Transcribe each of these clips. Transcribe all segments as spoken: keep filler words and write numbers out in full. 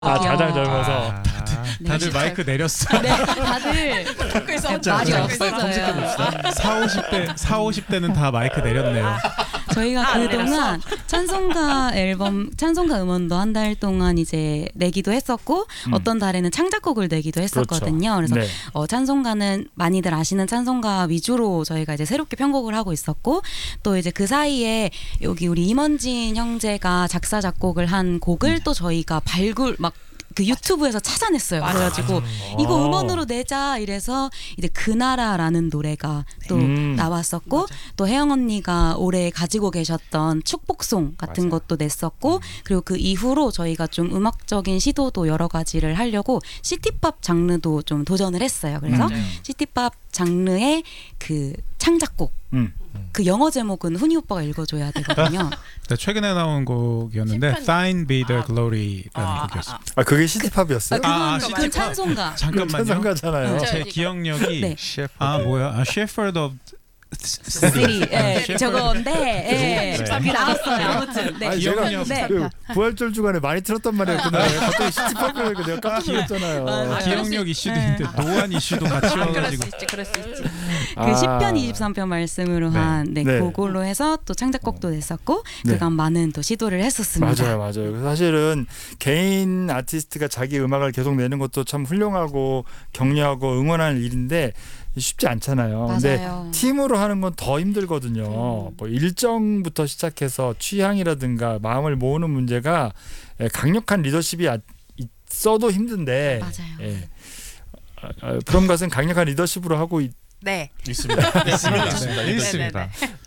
아 가장 젊어서 아, 다들, 다들 네. 마이크 내렸어. 네, 다들 자, 말이 자, 없어져요. 사오십 대, 사오십 대는 다 마이크 내렸네요. 저희가 아, 그동안 찬송가 앨범, 찬송가 음원도 한 달 동안 이제 내기도 했었고 음. 어떤 달에는 창작곡을 내기도 했었거든요. 그래서 네. 어, 찬송가는 많이들 아시는 찬송가 위주로 저희가 이제 새롭게 편곡을 하고 있었고 또 이제 그 사이에 여기 우리 임원진 형제가 작사 작곡을 한 곡을 또 저희가 발굴 막 그 유튜브에서 찾아냈어요. 그래가지고 이거 어. 음원으로 내자 이래서 이제 그나라라는 노래가 또 음. 나왔었고 또 혜영 언니가 올해 가지고 계셨던 축복송 같은 맞아요. 것도 냈었고 그리고 그 이후로 저희가 좀 음악적인 시도도 여러 가지를 하려고 시티팝 장르도 좀 도전을 했어요. 그래서 음. 시티팝 장르의 그 창작곡 음. 그 영어 제목은 훈이 오빠가 읽어줘야 되거든요. 네, 최근에 나온 곡이었는데 심판- Thine Be The 아. Glory라는 아, 곡이었어요. 아 그게 시티팝이었어요? 아, 그건, 아, 그건 시티팝. 찬송가. 잠깐만요. 찬송가잖아요. 네. 제 기억력이 네. 아 뭐야? 아, Shepherd of 시리, 예, Shepherd. 저건데, 예, 네. 그게 나왔어요. 아무튼, 네. 아니, 제가 기억력. 네. 그 부활절 주간에 많이 틀었단 말이에요. 그날 갑자기 시티팝을 내가 깜짝 놀랐잖아요. 맞아요. 기억력 이슈도 네. 있는데 노안 이슈도 같이 그럴 수 와가지고 있지, 그럴 수 있지. 그 십 편 이십삼 편 말씀으로 네. 한 네, 네. 그걸로 해서 또 창작곡도 냈었고 네. 그간 많은 또 시도를 했었습니다. 맞아요, 맞아요. 사실은 개인 아티스트가 자기 음악을 계속 내는 것도 참 훌륭하고 격려하고 응원하는 일인데 쉽지 않잖아요. 근데 맞아요. 팀으로 하는 건 더 힘들거든요. 음. 뭐 일정부터 시작해서 취향이라든가 마음을 모으는 문제가 예, 강력한 리더십이 아- 있어도 힘든데 맞아요. 예. 아, 아, 프롬갓은 강력한 리더십으로 하고 있, 네. 있습니다. 있습니다. 있습니다. 네, 있습니다.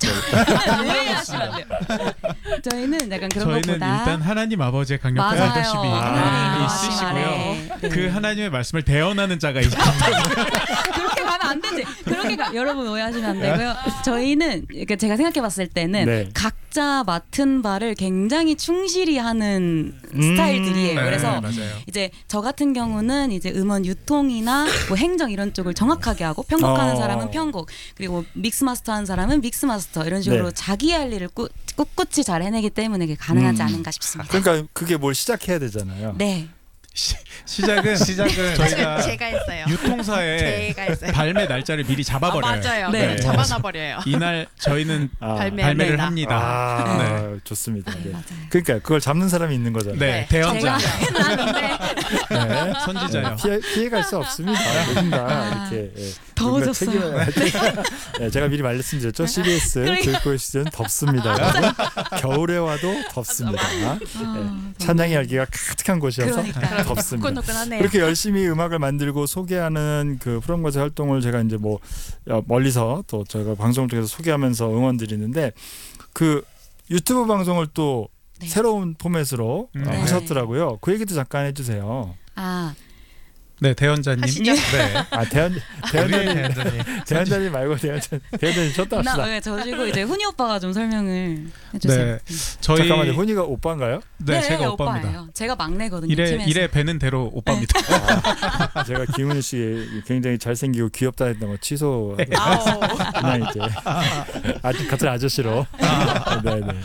왜 하시면 안 돼요? 저희는 약간 그런 저희는 것보다 일단 하나님 아버지의 강력한 맞아요. 리더십이 하나님 있으시고요. 말에. 네. 그 하나님의 말씀을 대언하는 자가 있기 그렇게 가면 안 되지. 그렇게 가, 여러분 오해하시면 안 되고요. 저희는 그러니까 제가 생각해봤을 때는 네. 각자 맡은 바를 굉장히 충실히 하는 음. 스타일들이에요. 네, 그래서 맞아요. 이제 저 같은 경우는 이제 음원 유통이나 뭐 행정 이런 쪽을 정확하게 하고 편곡하는 어. 사람은 편곡 그리고 믹스 마스터 하는 사람은 믹스 마스터 이런 식으로 네. 자기 할 일을 꾸, 꿋꿋이 잘 해내기 때문에 그게 가능하지 음. 않은가 싶습니다. 그러니까 그게 뭘 시작해야 되잖아요. 네. 시, 시작은 시작은 저희가 제가 했어요. 유통사에 제가 했어요. 발매 날짜를 미리 아, 잡아버려요. 맞아요. 네. 네. 잡아놔 버려요. 이날 저희는 아, 발매. 발매를 네. 합니다. 아, 네. 좋습니다. 네. 맞아요. 그러니까 그걸 잡는 사람이 있는 거잖아요. 네, 네. 대언자, 제가 해놨는데 네. 선지자요. 피해, 피해갈 수 없습니다. 누군가 이렇게 예, 더워졌어요. 누군가 책임을- 네, 제가 미리 말씀드렸죠. 씨비에스 그러니까. 교육고의 시즌 덥습니다. 여러분. 겨울에 와도 덥습니다. 아, 네. 찬양의 열기가 가득한 곳이어서 그러니까요. 덥습니다. 후끈후끈하네요. 그렇게 열심히 음악을 만들고 소개하는 그 프롬과의 활동을 제가 이제 뭐 어, 멀리서 또 저희가 방송을 통해서 소개하면서 응원 드리는데 그 유튜브 방송을 또 네. 새로운 포맷으로 음. 어, 네. 하셨더라고요. 그 얘기도 잠깐 해주세요. 아, 네, 대언자님. 하시죠. 네. 아 대한 우리의 대한장님 대한장님. 대한장님 말고 대한장 대한장님 쳤다 나 합시다. 네, 저지고 이제 훈이 오빠가 좀 설명을 해주세요. 네, 저희 잠깐만요. 훈이가 오빠인가요? 네, 제가 오빠입니다. 오빠예요. 제가 막내거든요. 이래 팀에서. 이래 배는 대로 오빠입니다. 아, 제가 김훈이 씨 굉장히 잘생기고 귀엽다 했던 거 취소. 아우. 그냥 이제 아주 같은 아저씨로. 네네.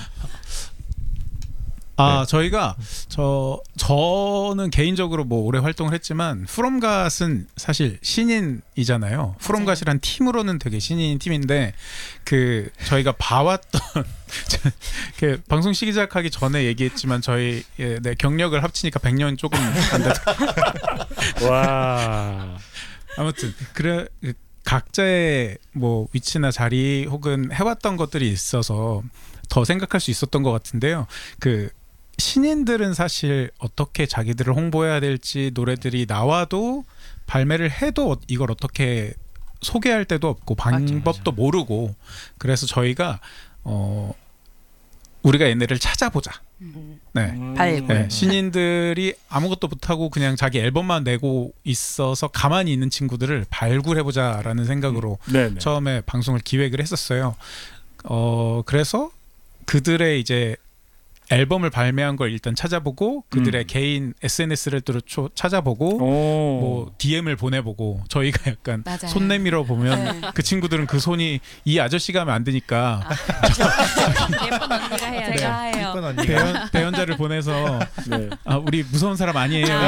아, 네. 저희가 저 저는 개인적으로 뭐 오래 활동을 했지만 프롬갓은 사실 신인이잖아요. 프롬갓이란 팀으로는 되게 신인 팀인데 그 저희가 봐왔던 그 방송 시작하기 전에 얘기했지만 저희 예, 네, 경력을 합치니까 백 년 조금 안 돼. 와. 아무튼 그래 각자의 뭐 위치나 자리 혹은 해왔던 것들이 있어서 더 생각할 수 있었던 것 같은데요. 그 신인들은 사실 어떻게 자기들을 홍보해야 될지 노래들이 나와도 발매를 해도 이걸 어떻게 소개할 때도 없고 방법도 모르고 그래서 저희가 어 우리가 얘네를 찾아보자. 네. 발굴. 네, 신인들이 아무것도 못하고 그냥 자기 앨범만 내고 있어서 가만히 있는 친구들을 발굴해보자라는 생각으로 네네. 처음에 방송을 기획을 했었어요. 어 그래서 그들의 이제 앨범을 발매한 걸 일단 찾아보고 그들의 음. 개인 에스엔에스를 또 초- 찾아보고 오. 뭐 디엠을 보내보고 저희가 약간 맞아요. 손 내밀어 보면 네. 그 친구들은 그 손이 이 아저씨가 하면 안 되니까 예쁜 언니가 해야 돼. 제가 해요. 이쁜 언니가 대연, 대연자를 보내서 네. 아, 우리 무서운 사람 아니에요.